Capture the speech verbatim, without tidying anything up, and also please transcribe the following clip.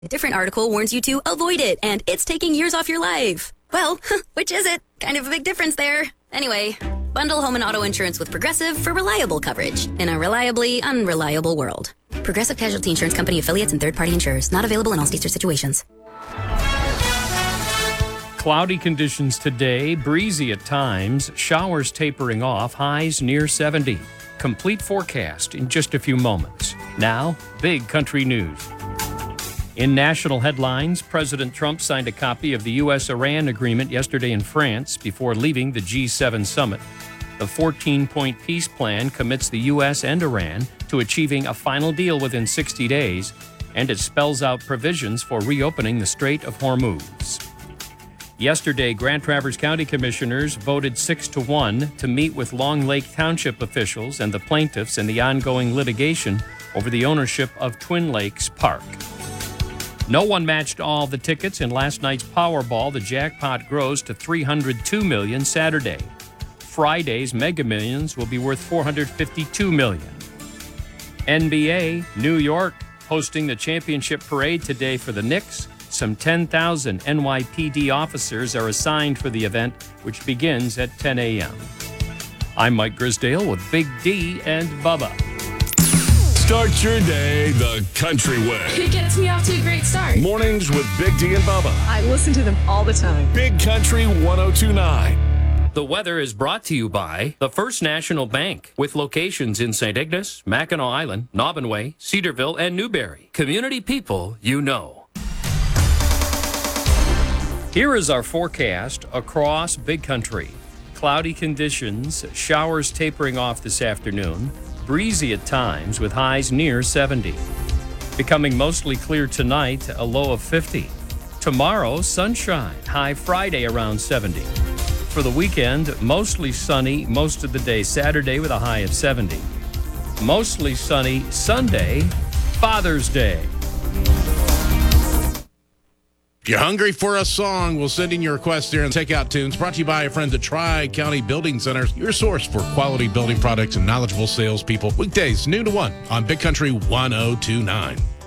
A different article warns you to avoid it, and it's taking years off your life. Well, which is it? Kind of a big difference there. Anyway, bundle home and auto insurance with Progressive for reliable coverage in a reliably unreliable world. Progressive Casualty Insurance Company affiliates and third-party insurers. Not available in all states or situations. Cloudy conditions today, breezy at times, showers tapering off, highs near seventy. Complete forecast in just a few moments. Now, big country news. In national headlines, President Trump signed a copy of the U S Iran agreement yesterday in France before leaving the G seven summit. The fourteen-point peace plan commits the U S and Iran to achieving a final deal within sixty days, and it spells out provisions for reopening the Strait of Hormuz. Yesterday, Grand Traverse County Commissioners voted six to one to meet with Long Lake Township officials and the plaintiffs in the ongoing litigation over the ownership of Twin Lakes Park. No one matched all the tickets in last night's Powerball. The jackpot grows to three hundred two million dollars Saturday. Friday's Mega Millions will be worth four hundred fifty-two million dollars. N B A, New York, hosting the championship parade today for the Knicks. Some ten thousand N Y P D officers are assigned for the event, which begins at ten a.m. I'm Mike Grisdale with Big D and Bubba. Start your day the country way. It gets me off to a great start. Mornings with Big D and Bubba. I listen to them all the time. Big Country one oh two point nine. The weather is brought to you by the First National Bank, with locations in Saint Ignace, Mackinac Island, Nobbinway, Cedarville, and Newberry. Community people you know. Here is our forecast across Big Country. Cloudy conditions, showers tapering off this afternoon. Breezy at times with highs near seventy. Becoming mostly clear tonight, a low of fifty. Tomorrow, sunshine, high Friday around seventy. For the weekend, mostly sunny most of the day Saturday with a high of seventy. Mostly sunny Sunday, Father's Day. If you're hungry for a song, we'll send in your requests there and take out tunes. Brought to you by our friends at Tri-County Building Centers, your source for quality building products and knowledgeable salespeople. Weekdays, noon to one on Big Country one oh two point nine.